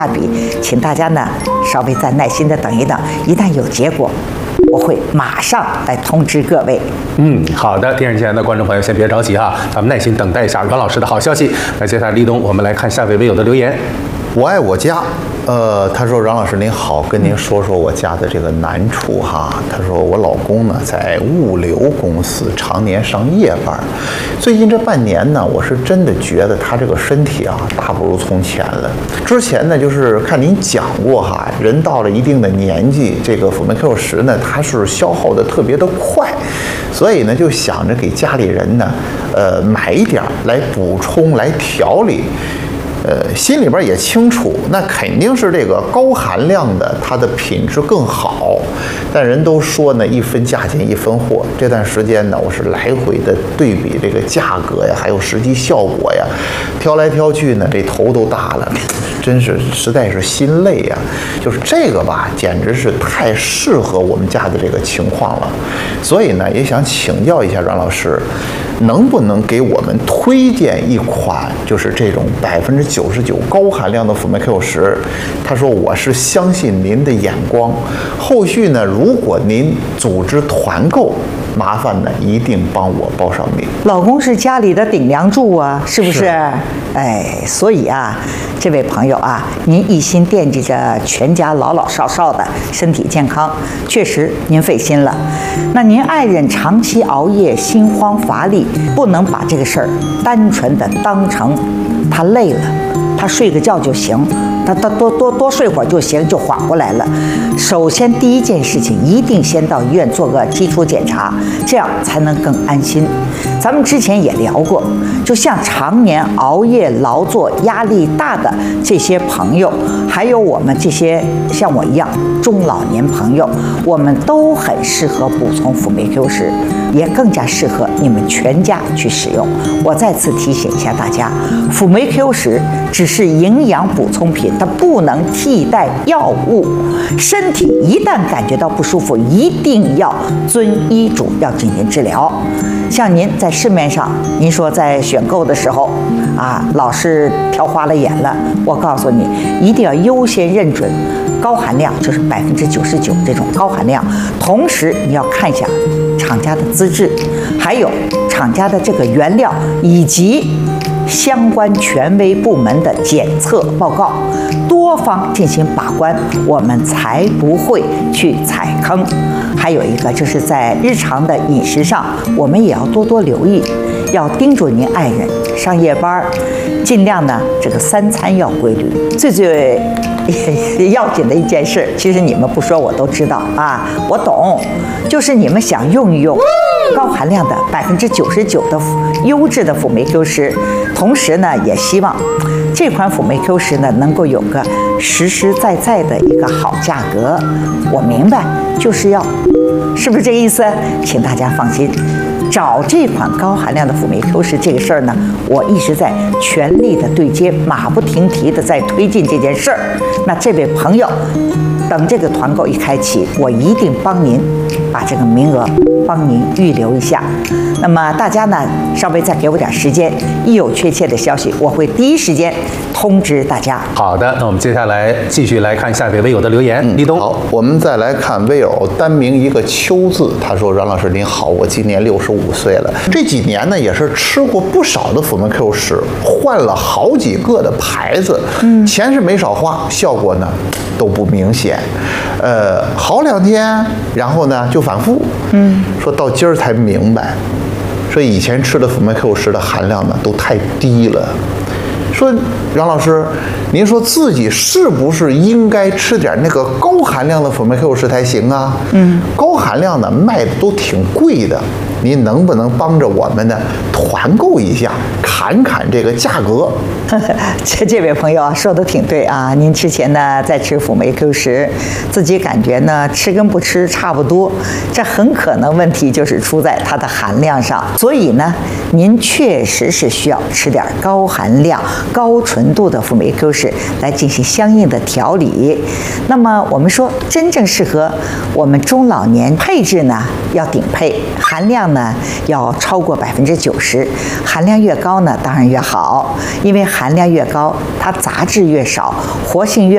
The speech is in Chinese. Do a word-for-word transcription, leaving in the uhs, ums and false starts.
比，请大家呢稍微再耐心的等一等，一旦有结果，我会马上来通知各位。 嗯，好的，电视前的观众朋友先别着急哈，咱们耐心等待一下阮老师的好消息。那接下来，立冬，我们来看下位微友的留言。 我爱我家，呃，他说阮老师您好，跟您说说我家的这个难处哈。他说我老公呢在物流公司常年上夜班，最近这半年呢，我是真的觉得他这个身体啊大不如从前了。之前呢就是看您讲过哈，人到了一定的年纪，这个辅酶 Q 十呢它是消耗的特别的快，所以呢就想着给家里人呢，呃买一点来补充来调理。呃，心里边也清楚，那肯定是这个高含量的，它的品质更好。但人都说呢，一分价钱一分货。这段时间呢，我是来回的对比这个价格呀，还有实际效果呀，挑来挑去呢，这头都大了，真是实在是心累呀。就是这个吧，简直是太适合我们家的这个情况了。所以呢，也想请教一下阮老师，能不能给我们推荐一款，就是这种百分之九十九高含量的辅酶 Q 十？他说我是相信您的眼光，后续呢，如果您组织团购，麻烦呢一定帮我报上名。 老公是家里的顶梁柱啊，是不是？是哎，所以啊，这位朋友啊，您一心惦记着全家老老少少的身体健康，确实您费心了。那您爱人长期熬夜，心慌乏力，不能把这个事儿单纯的当成他累了，他睡个觉就行，他他多多多睡会儿就行，就缓过来了。首先第一件事情，一定先到医院做个基础检查，这样才能更安心。咱们之前也聊过，就像常年熬夜劳作、压力大的这些朋友，还有我们这些像我一样中老年朋友，我们都很适合补充辅酶 Q 十，也更加适合你们全家去使用。我再次提醒一下大家，辅酶 Q 十只是营养补充品，它不能替代药物。身体一旦感觉到不舒服，一定要遵医嘱要进行治疗。像您在市面上，您说在选购的时候啊，老是挑花了眼了，我告诉你，一定要优先认准高含量，就是百分之九十九这种高含量。同时你要看一下厂家的资质，还有厂家的这个原料，以及相关权威部门的检测报告，多方进行把关，我们才不会去踩坑。还有一个就是在日常的饮食上，我们也要多多留意，要叮嘱您爱人上夜班，尽量呢这个三餐要规律。最最要紧的一件事，其实你们不说我都知道啊，我懂，就是你们想用一用高含量的百分之九十九的优质的辅酶 Q 十，同时呢，也希望这款辅酶 Q 十呢能够有个实实在在的一个好价格。我明白，就是要，是不是这个意思？请大家放心，找这款高含量的辅酶 Q 十这个事儿呢，我一直在全力的对接，马不停蹄的在推进这件事儿。那这位朋友，等这个团购一开启，我一定帮您把这个名额帮您预留一下。那么大家呢，稍微再给我点时间，一有确切的消息，我会第一时间通知大家。 好的，那我们接下来继续来看下一位微友的留言。 嗯、 立冬， 好，我们再来看微友单名一个秋字，他说：“阮老师您好，我今年六十五岁了，这几年呢也是吃过不少的辅酶 Q 十，换了好几个的牌子，嗯，钱是没少花，效果呢都不明显，呃，好两天，然后呢就反复，嗯，说到今儿才明白。”说以前吃的辅酶 Q 十的含量呢都太低了。说阮老师，您说自己是不是应该吃点那个高含量的辅酶 Q 十才行啊？嗯，高含量的卖的都挺贵的，您能不能帮着我们呢团购一下，砍砍这个价格？ 这这位朋友啊说的挺对啊，您之前呢在吃辅酶 Q 十，自己感觉呢吃跟不吃差不多，这很可能问题就是出在它的含量上。所以呢，您确实是需要吃点高含量、高纯度的辅酶 Q 十来进行相应的调理。那么我们说，真正适合我们中老年，配置呢要顶配，含量呢要超过百分之九十，含量越高呢当然越好，因为含量越高，它杂质越少，活性越